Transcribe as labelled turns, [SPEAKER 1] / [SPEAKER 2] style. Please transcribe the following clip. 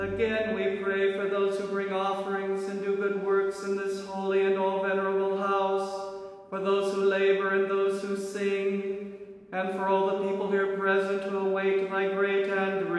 [SPEAKER 1] Again, we pray for those who bring offerings and do good works in this holy and all venerable house, for those who labor and those who sing, and for all the people here present who await thy great and